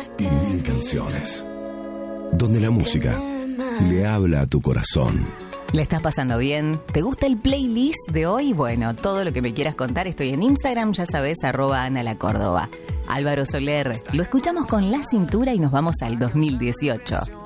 y 1000 canciones. Donde la música le habla a tu corazón. ¿Le estás pasando bien? ¿Te gusta el playlist de hoy? Bueno, todo lo que me quieras contar, estoy en Instagram, ya sabes, @AnaLaCórdoba. Álvaro Soler, lo escuchamos con La Cintura y nos vamos al 2018.